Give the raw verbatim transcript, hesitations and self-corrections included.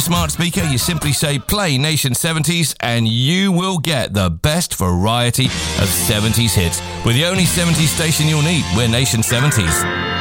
smart speaker, you simply say play Nation seventies and you will get the best variety of seventies hits. We're the only seventies station you'll need. We're Nation seventies.